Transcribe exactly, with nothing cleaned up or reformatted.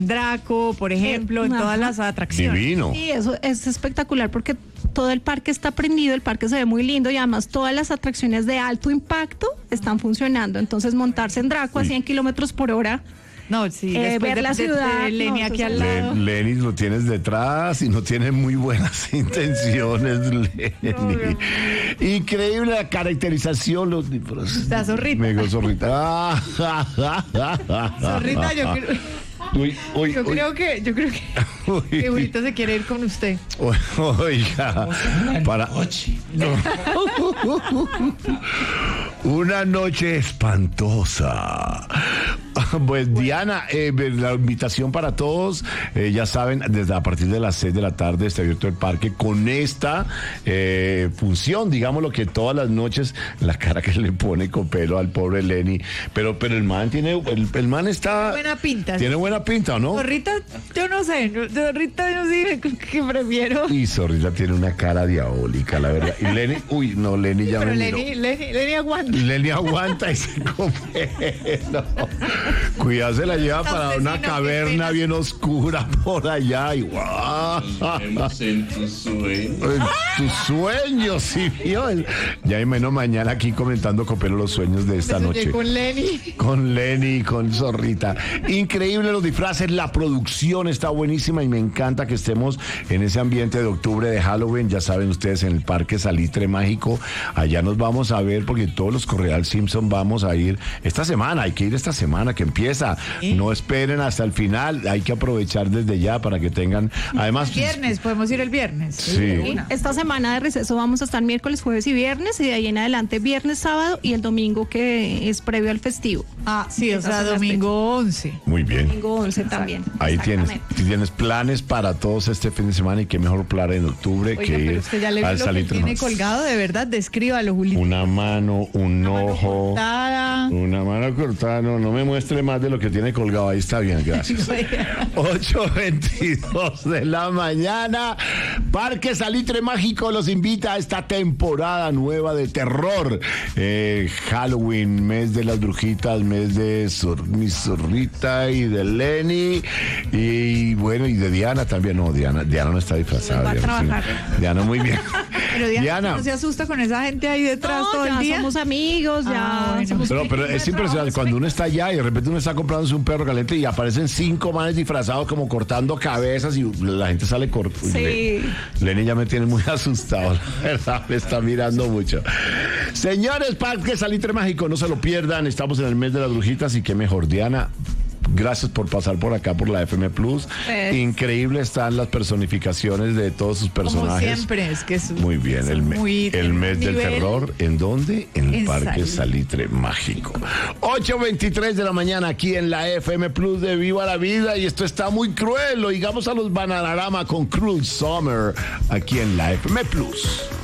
Draco, por ejemplo, en Ajá. todas las atracciones. Divino. Sí, eso es espectacular porque todo el parque está prendido, el parque se ve muy lindo y además todas las atracciones de alto impacto están funcionando. Entonces montarse en Draco a Uy. cien kilómetros por hora, No, sí, Eh, después ver de, la de- ciudad, de Lenny no, aquí eso al es- lado. Le- Lenny lo tienes detrás y no tiene muy buenas intenciones, Lenny. Increíble la caracterización, los disfraces. Está zorrita. Mega zorrita. Ah, ja, ja, ja, ja, ja. Zorrita, yo, creo, Uy, uy, yo uy, creo que, yo creo que, uy. que Julito se quiere ir con usted. O- Oiga, para No. Una noche espantosa. Pues Diana, eh, la invitación para todos, eh, ya saben, desde a partir de las seis de la tarde está abierto el parque con esta eh, función, digamos lo que todas las noches, la cara que le pone Copelo al pobre Lenny, pero pero el man tiene, el, el man está... Buena pinta. Tiene buena pinta, ¿o no? Zorrita, yo no sé, no- Zorrita yo sí que prefiero. Y Zorrita tiene una cara diabólica, la verdad. Y Lenny, uy, no, Lenny ya Pero me miró. Lenny, Lenny, Lenny aguanta. Lenny aguanta y se come. No. Cuidado, se la lleva para Usted una sí, no, qué caverna pena. bien oscura por allá. Y guau. Vemos en tu sueño. En tus sueños, sí, vio. El- Ya hay menos mañana aquí comentando Copelo los sueños de esta Me soñé noche. con Lenny. Con Lenny, con Zorrita. Increíble los disfraces, la producción está buenísima y me encanta que estemos en ese ambiente de octubre de Halloween. Ya saben ustedes, en el Parque Salitre Mágico. Allá nos vamos a ver porque todos los Correal Simpson vamos a ir esta semana. Hay que ir esta semana que empieza. No esperen hasta el final. Hay que aprovechar desde ya para que tengan. Además, Viernes, podemos ir el viernes. Sí. Una. esta semana de receso vamos a estar miércoles, jueves y viernes y de ahí en adelante viernes, sábado y el domingo que es previo al festivo. Ah, sí, o Esas sea, son las domingo once. muy bien. Domingo once también. Ahí tienes, Exactamente. tienes planes para todos este fin de semana y qué mejor plan en octubre Oiga, que pero ir usted ya le al vio lo que Salitre tiene Mágico. colgado, de verdad, descríbalo, Julito. Una mano, un ojo. Cortada. Una mano cortada, no, no me muestre más de lo que tiene colgado. Ahí está bien, gracias. ocho veintidós de la mañana. Parque Salitre Mágico los invita a esta temporada nueva de terror. Eh, Halloween, mes de las brujitas, mes de Zor- mi Zorrita y de Lenny. Y bueno, y de Diana también. No, Diana, Diana no está disfrazada. Va a Diana, sí. trabajar. Diana, muy bien. Pero Diana, Diana. no se asusta con esa gente ahí detrás No, todo ya el día. somos amigos, ya Ah, bueno. somos Pero, un pero equipo es de impresionante trabajo. cuando uno está allá y de repente uno está comprándose un perro caliente y aparecen cinco manes disfrazados como cortando cabezas y la gente sale cortando. Sí. Lenny ya me tiene muy asustado, la verdad, me está mirando mucho. Señores, Parque Salitre Mágico, no se lo pierdan, estamos en el mes de las brujitas y qué mejor, Diana. Gracias por pasar por acá por la F M Plus. Pues. Increíble están las personificaciones de todos sus Como personajes. siempre, es que es Muy bien, el, me- muy el mes del nivel. terror, ¿en dónde? En el En Parque Salitre. Salitre Mágico. ocho veintitrés de la mañana aquí en la F M Plus de Viva la Vida y esto está muy cruel. Oigamos a los Bananarama con Cruel Summer aquí en la F M Plus.